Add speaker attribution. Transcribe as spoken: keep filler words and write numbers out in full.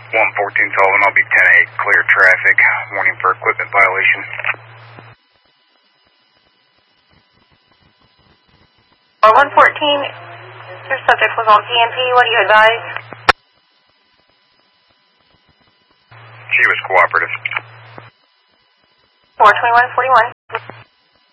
Speaker 1: one fourteen Sullivan, I'll be ten eight, clear traffic. Warning for equipment violation.
Speaker 2: Or one fourteen, your subject was on P M P, what do you advise?
Speaker 1: She was cooperative.
Speaker 2: four twenty-one forty-one.